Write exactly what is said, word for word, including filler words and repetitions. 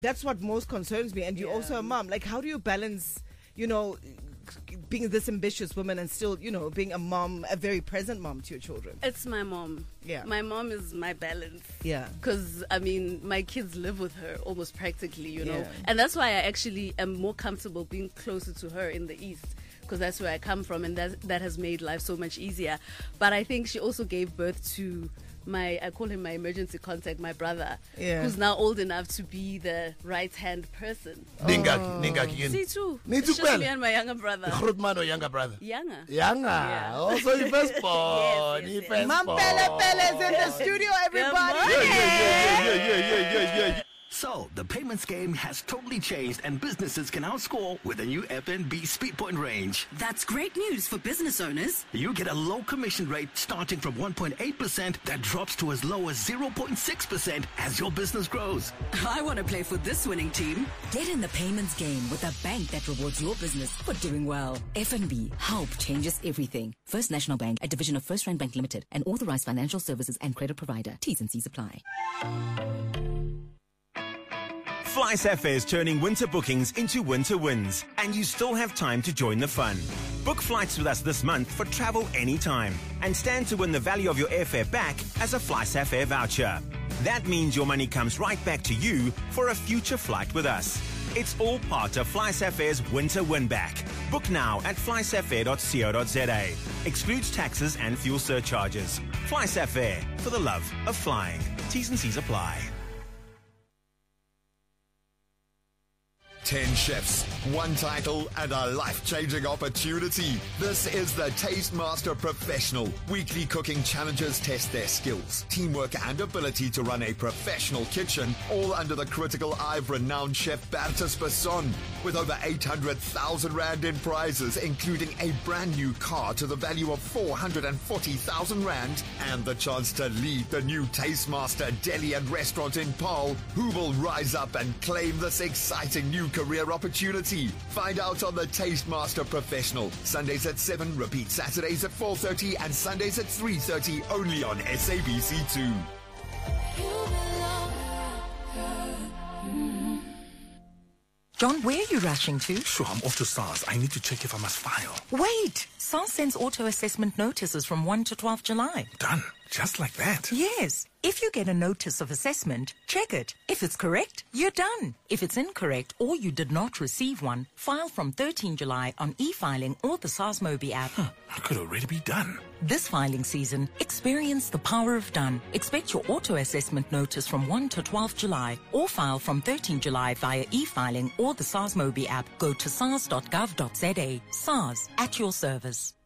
That's what most concerns me. And you're Yeah. also a mom. Like, how do you balance, you know, being this ambitious woman and still, you know, being a mom, a very present mom to your children? It's my mom. Yeah. My mom is my balance. Yeah. Because, I mean, my kids live with her almost practically, you know. Yeah. And that's why I actually am more comfortable being closer to her in the East. Because that's where I come from. And that, that has made life so much easier. But I think she also gave birth to my, I call him my emergency contact, my brother. Yeah. Who's now old enough to be the right-hand person. Ningaki, Ningaki. See, too. Me It's too, just me well. and my younger brother. Groot man or younger brother? Younger. Younger. Yeah. Also, your firstborn. Yes, yes, Your yes. firstborn. Mom Pele Pele's in the studio, everybody. morning. Yeah, yeah, yeah, yeah, yeah, yeah, yeah, yeah. So, the payments game has totally changed and businesses can now score with the new F N B Speedpoint range. That's great news for business owners. You get a low commission rate starting from one point eight percent that drops to as low as zero point six percent as your business grows. I want to play for this winning team. Get in the payments game with a bank that rewards your business for doing well. F N B, help changes everything. First National Bank, a division of First Rand Bank Limited, an authorized financial services and credit provider. T's and C's apply. FlySafair is turning winter bookings into winter wins, and you still have time to join the fun. Book flights with us this month for travel anytime, and stand to win the value of your airfare back as a FlySafair voucher. That means your money comes right back to you for a future flight with us. It's all part of FlySafair's winter win back. Book now at flysafair dot co dot za. Excludes taxes and fuel surcharges. FlySafair, for the love of flying. T's and C's apply. Ten chefs, one title, and a life-changing opportunity. This is the Taste Master Professional. Weekly cooking challenges test their skills, teamwork, and ability to run a professional kitchen, all under the critical eye of renowned chef Bertus Besson. With over eight hundred thousand rand in prizes, including a brand new car to the value of four hundred forty thousand rand, and the chance to lead the new Taste Master Deli and Restaurant in Paarl, who will rise up and claim this exciting new career opportunity. Find out on the Taste Master Professional. Sundays at seven, repeat Saturdays at four thirty and Sundays at three thirty, only on S A B C two. John, where are you rushing to? Sure, I'm off to SARS. I need to check if I must file. Wait! SARS sends auto-assessment notices from first to twelfth July. Done. Just like that. Yes. If you get a notice of assessment, check it. If it's correct, you're done. If it's incorrect or you did not receive one, file from thirteenth July on e-filing or the SARS Mobi app. Huh, I could already be done. This filing season, experience the power of done. Expect your auto-assessment notice from first to twelfth July or file from thirteenth July via e-filing or the SARS Mobi app. Go to sars dot gov dot za. SARS, at your service.